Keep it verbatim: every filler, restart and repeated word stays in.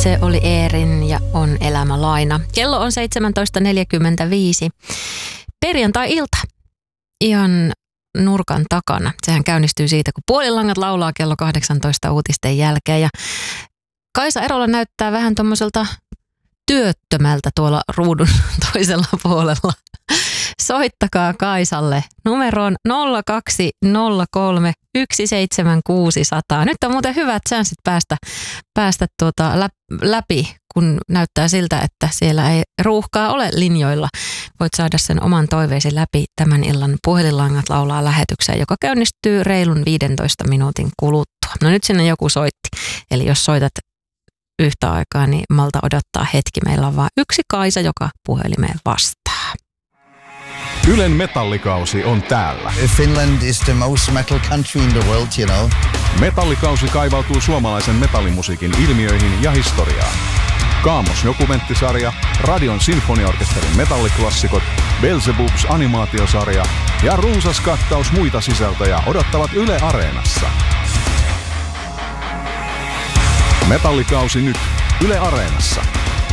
Se oli Eerin ja on elämä laina. Kello on seitsemäntoista neljäkymmentäviisi. Perjantai-ilta. Ihan nurkan takana. Sehän käynnistyy siitä, kun Puolilangat laulaa kello kahdeksantoista uutisten jälkeen. Ja Kaisa Erola näyttää vähän tommoselta työttömältä tuolla ruudun toisella puolella. Soittakaa Kaisalle numeroon nolla kaksi nolla kolme yksi seitsemän kuusi nolla nolla. Nyt on muuten hyvät chanssit päästä, päästä tuota läpi, kun näyttää siltä, että siellä ei ruuhkaa ole linjoilla. Voit saada sen oman toiveesi läpi tämän illan Puhelinlangat laulaa lähetykseen, joka käynnistyy reilun viidentoista minuutin kuluttua. No nyt sinne joku soitti, eli jos soitat yhtä aikaa, niin malta odottaa hetki. Meillä on vain yksi Kaisa, joka puhelimeen vastaa. Ylen metallikausi on täällä. Finland is the most metal country in the world, you know. Metallikausi kaivautuu suomalaisen metallimusiikin ilmiöihin ja historiaan. Kaamos-dokumenttisarja, Radion sinfoniaorkesterin metalliklassikot, Beelzebubs animaatiosarja ja runsas kattaus muita sisältöjä odottavat Yle Areenassa. Metallikausi nyt Yle Areenassa.